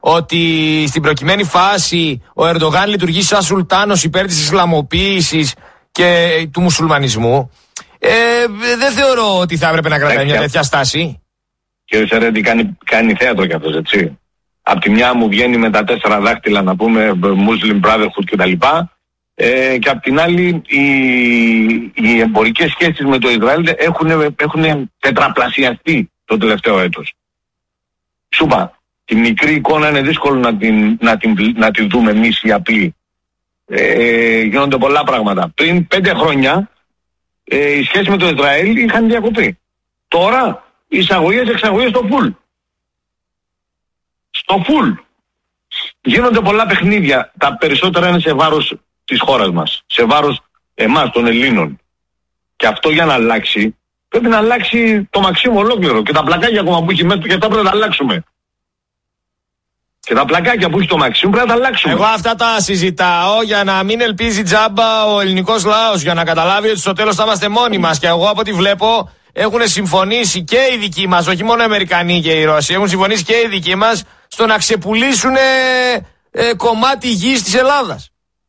ότι στην προκειμένη φάση ο Ερντογάν λειτουργεί σαν σουλτάνος υπέρ της Ισλαμοποίησης και του μουσουλμανισμού, δεν θεωρώ ότι θα έπρεπε να κρατάει μια τέτοια στάση. Κύριε Σερέντη, κάνει θέατρο κι αυτός, έτσι. Απ' τη μια μου βγαίνει με τα 4 δάχτυλα, να πούμε Muslim Brotherhood κτλ. Και απ' την άλλη οι εμπορικές σχέσεις με το Ισραήλ έχουν τετραπλασιαστεί το τελευταίο έτος. Σου είπα, τη μικρή εικόνα είναι δύσκολο να την δούμε εμείς οι απλοί. Γίνονται πολλά πράγματα. Πριν 5 χρόνια οι σχέσεις με το Ισραήλ είχαν διακοπεί. Τώρα εισαγωγές-εξαγωγές στο φουλ. Στο φουλ. Γίνονται πολλά παιχνίδια. Τα περισσότερα είναι σε βάρος της χώρας μας. Σε βάρος εμάς των Ελλήνων. Και αυτό για να αλλάξει πρέπει να αλλάξει το Μαξίμου ολόκληρο. Και τα πλακάκια ακόμα που έχει μέσα και αυτά πρέπει να τα αλλάξουμε. Και τα πλακάκια που έχει το Μαξίμου πρέπει να τα αλλάξουμε. Εγώ αυτά τα συζητάω για να μην ελπίζει τζάμπα ο ελληνικός λαός. Για να καταλάβει ότι στο τέλος θα είμαστε μόνοι μας. Και εγώ από ό,τι βλέπω έχουν συμφωνήσει και οι δικοί μας, όχι μόνο οι Αμερικανοί και οι Ρώσοι, έχουν συμφωνήσει και οι δικοί μας στο να ξεπουλήσουν κομμάτι γης της Ελλάδας.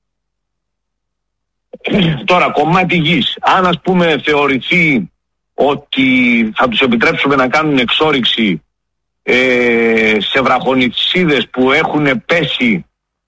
Τώρα, κομμάτι γης. Αν ας πούμε θεωρηθεί ότι θα τους επιτρέψουμε να κάνουν εξόρυξη σε βραχονιτσίδες που έχουν πέσει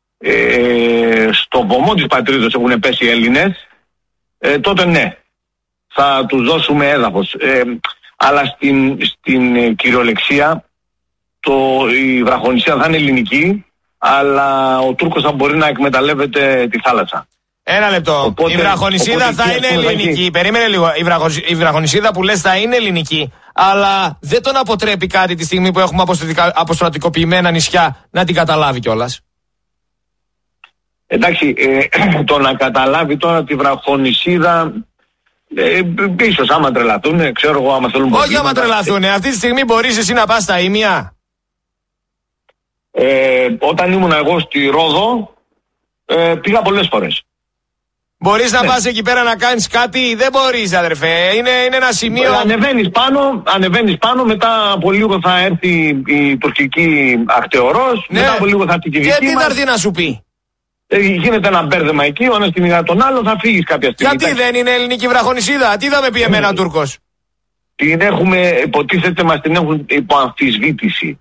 στο βωμό της πατρίδος, έχουν πέσει Έλληνες, τότε ναι, θα τους δώσουμε έδαφος. Αλλά στην κυριολεξία η βραχονιτσίδα θα είναι ελληνική, αλλά ο Τούρκος θα μπορεί να εκμεταλλεύεται τη θάλασσα. Ένα λεπτό. Οπότε, η βραχονισίδα θα είναι ελληνική. Περίμενε λίγο. Η βραχονισίδα που λες θα είναι ελληνική, αλλά δεν τον αποτρέπει κάτι τη στιγμή που έχουμε αποστρατικοποιημένα νησιά να την καταλάβει κιόλας. Εντάξει, το να καταλάβει τώρα τη βραχονισίδα, ίσως άμα τρελαθούν, ξέρω εγώ άμα θέλουν. Όχι άμα τρελαθούν. Αυτή τη στιγμή μπορείς εσύ να πας στα Ήμια. Όταν ήμουν εγώ στη Ρόδο, πήγα πολλές φορές. Μπορείς να πας εκεί πέρα να κάνεις κάτι? Δεν μπορείς, αδερφέ. Είναι ένα σημείο. Ανεβαίνεις πάνω, μετά από λίγο θα έρθει η τουρκική ακτεωρός, μετά από λίγο θα έρθει και η δική μας. Και τι θα έρθει να σου πει? Γίνεται ένα μπέρδεμα εκεί, ο ένας κυνηγά τον άλλο, θα φύγεις κάποια στιγμή. Γιατί δεν είναι ελληνική βραχονισίδα? Τι θα με πει εμένα ο Τούρκος? Την έχουμε, υποτίθεται μας την έχουν υπό αμφισβήτηση.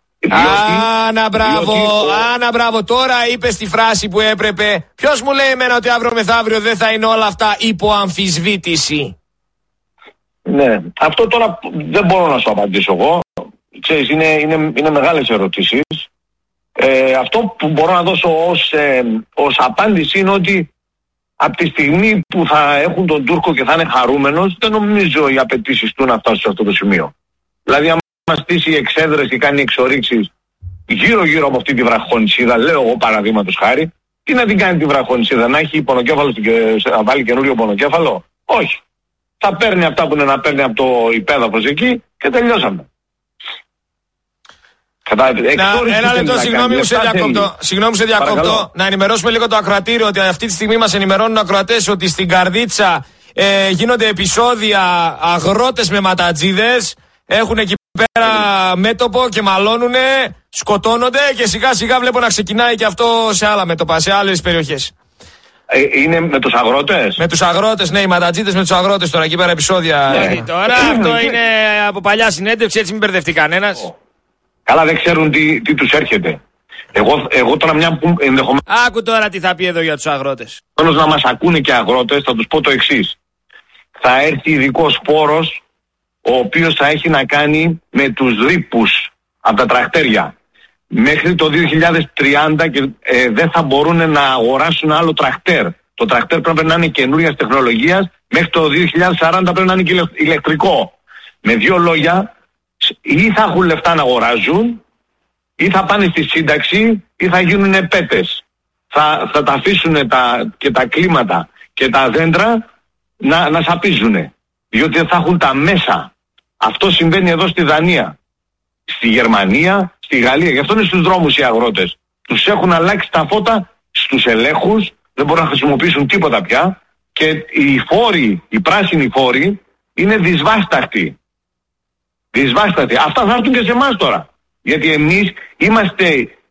Άνα μπράβο, τώρα είπες τη φράση που έπρεπε. Ποιος μου λέει εμένα ότι αύριο μεθαύριο δεν θα είναι όλα αυτά υπό αμφισβήτηση? Ναι, αυτό τώρα δεν μπορώ να σου απαντήσω εγώ. Ξέρεις, είναι μεγάλες ερωτήσεις. Αυτό που μπορώ να δώσω ως απάντηση είναι ότι από τη στιγμή που θα έχουν τον Τούρκο και θα είναι χαρούμενος, δεν νομίζω οι απαιτήσεις του να φτάσουν σε αυτό το σημείο. Δηλαδή, αν μας στήσει εξέδρες και κάνει εξορίξεις γύρω-γύρω από αυτή τη βραχονισίδα, λέω εγώ παραδείγματος χάρη, τι να την κάνει τη βραχονισίδα, να έχει πονοκέφαλο, να βάλει καινούριο πονοκέφαλο? Όχι. Θα παίρνει αυτά που είναι να παίρνει από το υπέδαφος εκεί και τελειώσαμε. Ένα λεπτό, συγγνώμη σε διακόπτω. Να ενημερώσουμε λίγο το ακροατήριο ότι αυτή τη στιγμή μας ενημερώνουν ακροατές ότι στην Καρδίτσα γίνονται επεισόδια, αγρότες με ματατζίδες έχουν εκεί πέρα μέτωπο και μαλώνουνε, σκοτώνονται και σιγά σιγά βλέπω να ξεκινάει και αυτό σε άλλα μέτωπα, σε άλλες περιοχές. Είναι με τους αγρότες? Με τους αγρότες, ναι, οι ματατζίδες με τους αγρότες τώρα εκεί πέρα επεισόδια. Ναι. Τώρα αυτό είναι από παλιά συνέντευξη, έτσι μην μπερδευτεί κανένας. Καλά, δεν ξέρουν τι τους έρχεται. Εγώ τώρα μια που ενδεχομένως... Άκου τώρα τι θα πει εδώ για τους αγρότες. Να μας ακούνε και αγρότες, θα τους πω το εξής. Θα έρθει ειδικός φόρος, ο οποίος θα έχει να κάνει με τους ρήπους από τα τρακτέρια. Μέχρι το 2030 και δεν θα μπορούν να αγοράσουν άλλο τρακτέρ. Το τρακτέρ πρέπει να είναι καινούριας τεχνολογίας. Μέχρι το 2040 πρέπει να είναι και ηλεκτρικό. Με δύο λόγια, ή θα έχουν λεφτά να αγοράζουν, ή θα πάνε στη σύνταξη, ή θα γίνουν πέτες. Θα τα αφήσουν και τα κλίματα και τα δέντρα να σαπίζουν. Διότι δεν θα έχουν τα μέσα. Αυτό συμβαίνει εδώ στη Δανία, στη Γερμανία, στη Γαλλία. Γι' αυτό είναι στους δρόμους οι αγρότες. Τους έχουν αλλάξει τα φώτα στους ελέγχους, δεν μπορούν να χρησιμοποιήσουν τίποτα πια και οι φόροι, οι πράσινοι φόροι είναι δυσβάσταχτοι. Αυτά θα έρθουν και σε εμάς τώρα. Γιατί εμείς είμαστε